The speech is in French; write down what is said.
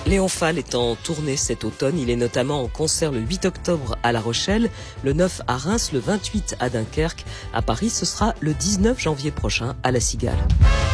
Léon Fall est en tournée cet automne. Il est notamment en concert le 8 octobre à La Rochelle, le 9 à Reims, le 28 à Dunkerque. À Paris, ce sera le 19 janvier prochain à La Cigale.